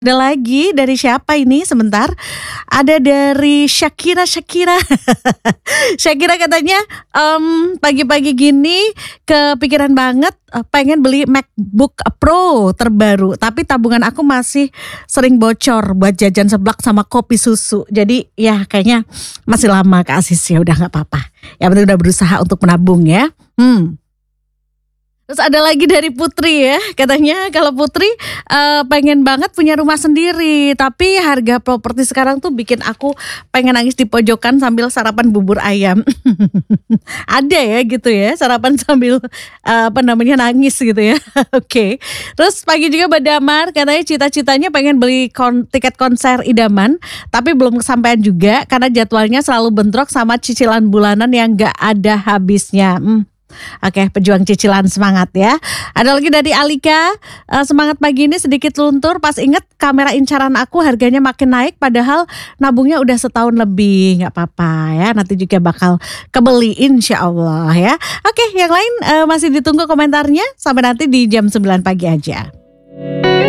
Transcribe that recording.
Ada lagi dari siapa ini? Sebentar. Ada dari Shakira. Shakira katanya, pagi-pagi gini kepikiran banget, pengen beli MacBook Pro terbaru, tapi tabungan aku masih sering bocor buat jajan seblak sama kopi susu. Jadi ya kayaknya masih lama Kak Asis, ya udah nggak apa-apa. Yang penting udah berusaha untuk menabung ya. Terus ada lagi dari Putri ya, katanya kalau Putri pengen banget punya rumah sendiri, tapi harga properti sekarang tuh bikin aku pengen nangis di pojokan sambil sarapan bubur ayam. Ada ya gitu ya, sarapan sambil nangis gitu ya. Oke. Terus pagi juga Mbak Damar katanya cita-citanya pengen beli tiket konser idaman, tapi belum kesampaian juga karena jadwalnya selalu bentrok sama cicilan bulanan yang gak ada habisnya. Oke, pejuang cicilan, semangat ya. Ada lagi dari Alika, semangat pagi ini sedikit luntur pas inget kamera incaran aku harganya makin naik padahal nabungnya udah setahun lebih. Gak apa-apa ya, nanti juga bakal kebeli insya Allah ya. Oke, yang lain masih ditunggu komentarnya sampai nanti di jam 9 pagi aja.